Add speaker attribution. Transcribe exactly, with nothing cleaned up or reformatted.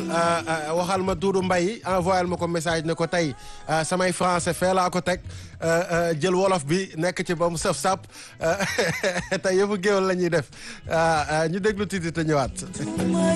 Speaker 1: waxal ma Doudou Mbaye envoyé ma ko message ne ko tey samay français fee laa ko teg jël wolof bi nekk ci ba mu saf sap tey yëfu géwél la ñuy def ñu déglu tuuti te ñëwaat.